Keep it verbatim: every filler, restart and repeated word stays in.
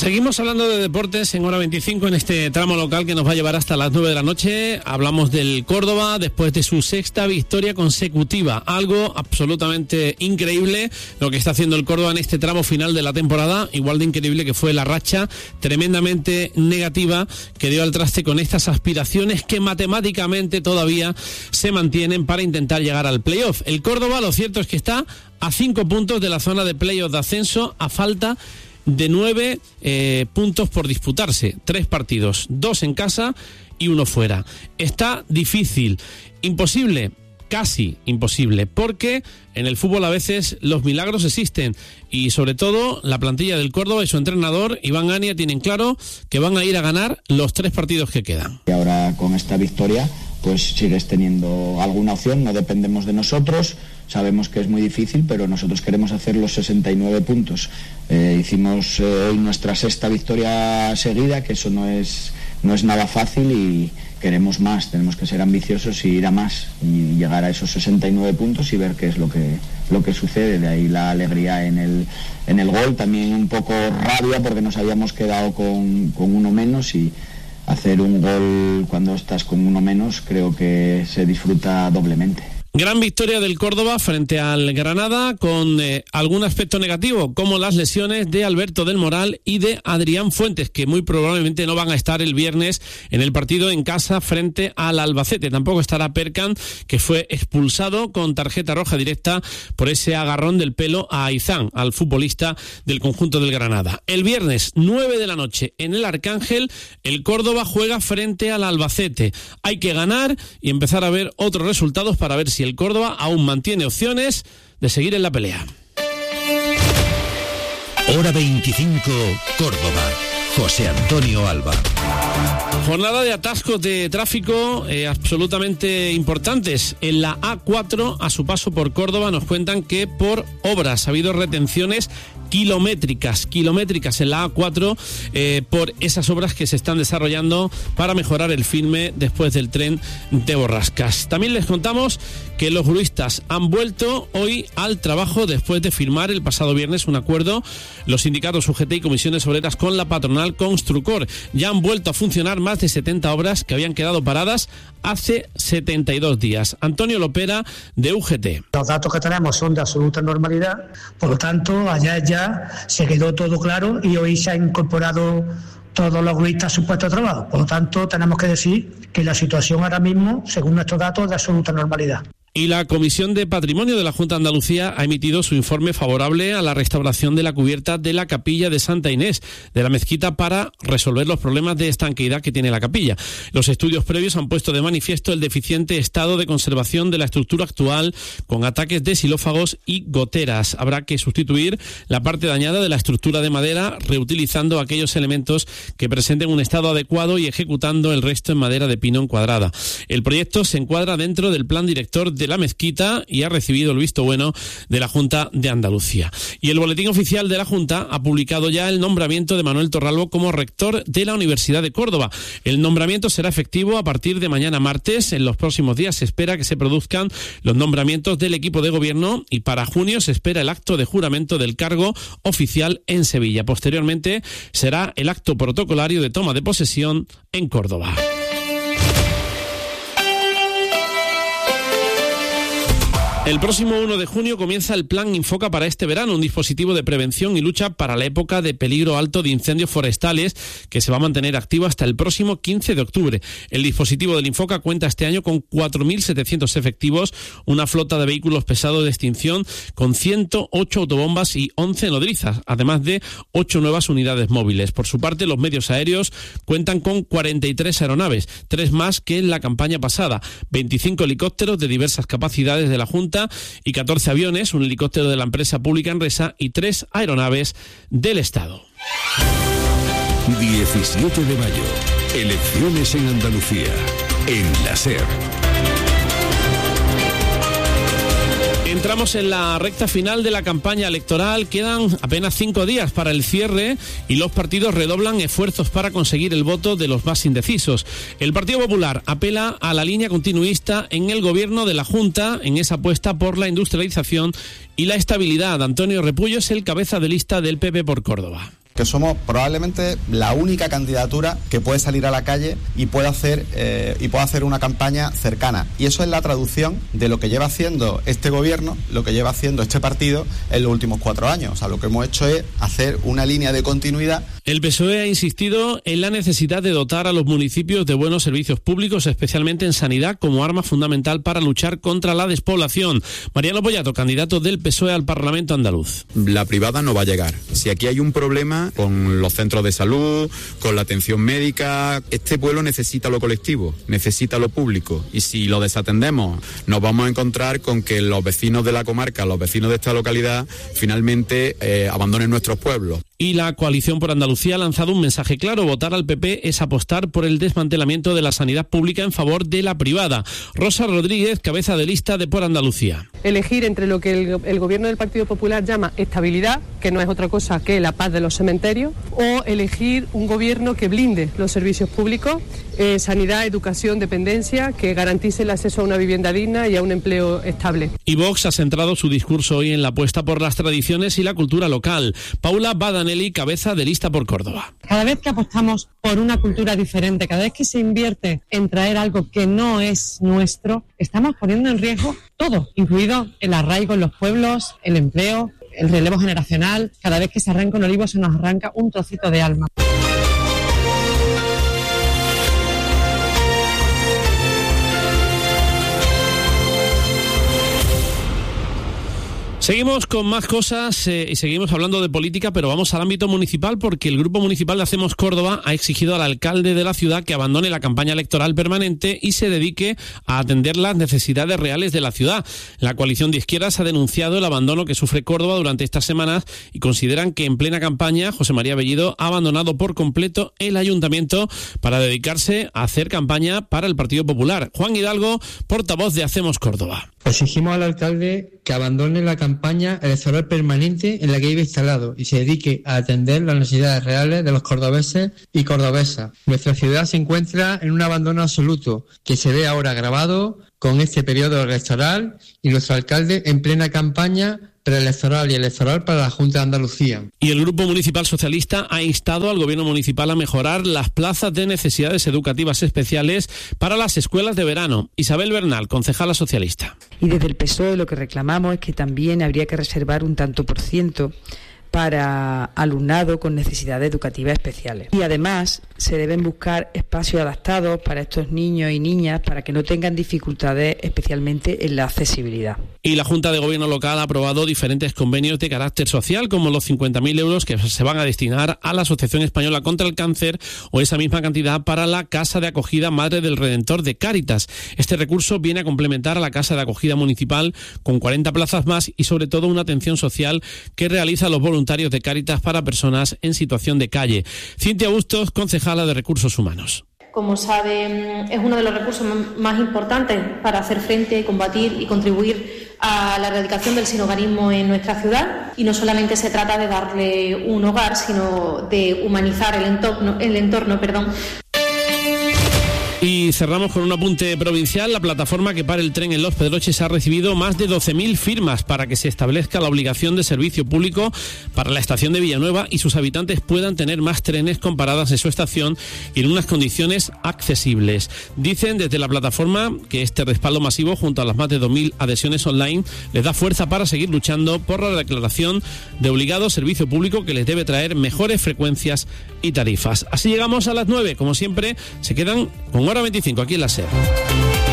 Seguimos hablando de deportes en Hora veinticinco en este tramo local que nos va a llevar hasta las nueve de la noche. Hablamos del Córdoba después de su sexta victoria consecutiva. Algo absolutamente increíble lo que está haciendo el Córdoba en este tramo final de la temporada. Igual de increíble que fue la racha tremendamente negativa que dio al traste con estas aspiraciones que matemáticamente todavía se mantienen para intentar llegar al playoff. El Córdoba, lo cierto es que está a cinco puntos de la zona de playoff de ascenso a falta de nueve eh, puntos por disputarse, tres partidos, dos en casa y uno fuera. Está difícil, imposible, casi imposible, porque en el fútbol a veces los milagros existen y sobre todo la plantilla del Córdoba y su entrenador Iván Ania tienen claro que van a ir a ganar los tres partidos que quedan. Y ahora con esta victoria pues sigues teniendo alguna opción, no dependemos de nosotros. Sabemos que es muy difícil, pero nosotros queremos hacer los sesenta y nueve puntos. Eh, hicimos eh, hoy nuestra sexta victoria seguida, que eso no es, no es nada fácil y queremos más. Tenemos que ser ambiciosos y ir a más y llegar a esos sesenta y nueve puntos y ver qué es lo que, lo que sucede. De ahí la alegría en el, en el gol, también un poco rabia porque nos habíamos quedado con, con uno menos y hacer un gol cuando estás con uno menos creo que se disfruta doblemente. Gran victoria del Córdoba frente al Granada con eh, algún aspecto negativo, como las lesiones de Alberto del Moral y de Adrián Fuentes, que muy probablemente no van a estar el viernes en el partido en casa frente al Albacete. Tampoco estará Perkan, que fue expulsado con tarjeta roja directa por ese agarrón del pelo a Aizán, al futbolista del conjunto del Granada. El viernes, nueve de la noche, en el Arcángel, el Córdoba juega frente al Albacete. Hay que ganar y empezar a ver otros resultados para ver si el Córdoba aún mantiene opciones de seguir en la pelea. Hora veinticinco, Córdoba. José Antonio Alba. Jornada de atascos de tráfico eh, absolutamente importantes. En la A cuatro, a su paso por Córdoba, nos cuentan que por obras ha habido retenciones kilométricas, kilométricas en la A cuatro eh, por esas obras que se están desarrollando para mejorar el firme después del tren de Borrascas. También les contamos que los gruistas han vuelto hoy al trabajo después de firmar el pasado viernes un acuerdo, los sindicatos U G T y comisiones obreras con la patronal Construcor. Ya han vuelto a funcionar más de setenta obras que habían quedado paradas hace setenta y dos días. Antonio Lopera, de U G T. Los datos que tenemos son de absoluta normalidad, por lo tanto, ayer ya se quedó todo claro y hoy se ha incorporado todos los gruistas a su puesto de trabajo. Por lo tanto, tenemos que decir que la situación ahora mismo, según nuestros datos, es de absoluta normalidad. Y la Comisión de Patrimonio de la Junta de Andalucía ha emitido su informe favorable a la restauración de la cubierta de la capilla de Santa Inés de la mezquita para resolver los problemas de estanqueidad que tiene la capilla. Los estudios previos han puesto de manifiesto el deficiente estado de conservación de la estructura actual con ataques de xilófagos y goteras. Habrá que sustituir la parte dañada de la estructura de madera reutilizando aquellos elementos que presenten un estado adecuado y ejecutando el resto en madera de pino encuadrada. El proyecto se encuadra dentro del plan director de la mezquita y ha recibido el visto bueno de la Junta de Andalucía. Y el Boletín Oficial de la Junta ha publicado ya el nombramiento de Manuel Torralbo como rector de la Universidad de Córdoba. El nombramiento será efectivo a partir de mañana martes. En los próximos días se espera que se produzcan los nombramientos del equipo de gobierno y para junio se espera el acto de juramento del cargo oficial en Sevilla. Posteriormente será el acto protocolario de toma de posesión en Córdoba. El próximo uno de junio comienza el Plan Infoca para este verano, un dispositivo de prevención y lucha para la época de peligro alto de incendios forestales que se va a mantener activo hasta el próximo quince de octubre. El dispositivo del Infoca cuenta este año con cuatro mil setecientos efectivos, una flota de vehículos pesados de extinción con ciento ocho autobombas y once nodrizas, además de ocho nuevas unidades móviles. Por su parte, los medios aéreos cuentan con cuarenta y tres aeronaves, tres más que en la campaña pasada, veinticinco helicópteros de diversas capacidades de la Junta y catorce aviones, un helicóptero de la empresa pública Enresa y tres aeronaves del Estado. diecisiete de mayo, elecciones en Andalucía, en la SER. Entramos en la recta final de la campaña electoral, quedan apenas cinco días para el cierre y los partidos redoblan esfuerzos para conseguir el voto de los más indecisos. El Partido Popular apela a la línea continuista en el gobierno de la Junta en esa apuesta por la industrialización y la estabilidad. Antonio Repullo es el cabeza de lista del P P por Córdoba. que somos probablemente la única candidatura que puede salir a la calle y puede hacer eh, y puede hacer una campaña cercana. Y eso es la traducción de lo que lleva haciendo este gobierno, lo que lleva haciendo este partido en los últimos cuatro años. O sea, lo que hemos hecho es hacer una línea de continuidad. El P S O E ha insistido en la necesidad de dotar a los municipios de buenos servicios públicos, especialmente en sanidad, como arma fundamental para luchar contra la despoblación. Mariano Pollato, candidato del P S O E al Parlamento andaluz. La privada no va a llegar. Si aquí hay un problema con los centros de salud, con la atención médica, este pueblo necesita lo colectivo, necesita lo público. Y si lo desatendemos, nos vamos a encontrar con que los vecinos de la comarca, los vecinos de esta localidad, finalmente eh, abandonen nuestros pueblos. Y la Coalición por Andalucía ha lanzado un mensaje claro. Votar al P P es apostar por el desmantelamiento de la sanidad pública en favor de la privada. Rosa Rodríguez, cabeza de lista de Por Andalucía. Elegir entre lo que el, el gobierno del Partido Popular llama estabilidad, que no es otra cosa que la paz de los cementerios, o elegir un gobierno que blinde los servicios públicos, eh, sanidad, educación, dependencia, que garantice el acceso a una vivienda digna y a un empleo estable. Y Vox ha centrado su discurso hoy en la apuesta por las tradiciones y la cultura local. Paula Badanelli, cabeza de lista por Córdoba. Cada vez que apostamos por una cultura diferente, cada vez que se invierte en traer algo que no es nuestro, estamos poniendo en riesgo todo, incluido el arraigo en los pueblos, el empleo, el relevo generacional. Cada vez que se arranca un olivo se nos arranca un trocito de alma. Seguimos con más cosas eh, y seguimos hablando de política, pero vamos al ámbito municipal porque el Grupo Municipal de Hacemos Córdoba ha exigido al alcalde de la ciudad que abandone la campaña electoral permanente y se dedique a atender las necesidades reales de la ciudad. La coalición de izquierdas ha denunciado el abandono que sufre Córdoba durante estas semanas y consideran que en plena campaña José María Bellido ha abandonado por completo el ayuntamiento para dedicarse a hacer campaña para el Partido Popular. Juan Hidalgo, portavoz de Hacemos Córdoba. Exigimos al alcalde que abandone la campaña electoral permanente en la que vive instalado y se dedique a atender las necesidades reales de los cordobeses y cordobesas. Nuestra ciudad se encuentra en un abandono absoluto que se ve ahora agravado con este periodo electoral y nuestro alcalde en plena campaña preelectoral y electoral para la Junta de Andalucía. Y el Grupo Municipal Socialista ha instado al Gobierno Municipal a mejorar las plazas de necesidades educativas especiales para las escuelas de verano. Isabel Bernal, concejala socialista. Y desde el P S O E lo que reclamamos es que también habría que reservar un tanto por ciento para alumnado con necesidades educativas especiales. Y además se deben buscar espacios adaptados para estos niños y niñas para que no tengan dificultades especialmente en la accesibilidad. Y la Junta de Gobierno local ha aprobado diferentes convenios de carácter social, como los cincuenta mil euros que se van a destinar a la Asociación Española contra el Cáncer o esa misma cantidad para la Casa de Acogida Madre del Redentor de Cáritas. Este recurso viene a complementar a la Casa de Acogida Municipal con cuarenta plazas más y sobre todo una atención social que realiza los voluntarios de Cáritas para personas en situación de calle. Cintia Bustos, concejala de Recursos Humanos. Como saben, es uno de los recursos más importantes para hacer frente, combatir y contribuir a la erradicación del sinhogarismo en nuestra ciudad. Y no solamente se trata de darle un hogar, sino de humanizar el entorno, el entorno, perdón. Y cerramos con un apunte provincial. La plataforma que para el tren en Los Pedroches ha recibido más de doce mil firmas para que se establezca la obligación de servicio público para la estación de Villanueva y sus habitantes puedan tener más trenes con paradas en su estación y en unas condiciones accesibles. Dicen desde la plataforma que este respaldo masivo, junto a las más de dos mil adhesiones online, les da fuerza para seguir luchando por la declaración de obligado servicio público que les debe traer mejores frecuencias y tarifas. Así llegamos a las nueve. Como siempre, se quedan con Hora veinticinco aquí en la SER.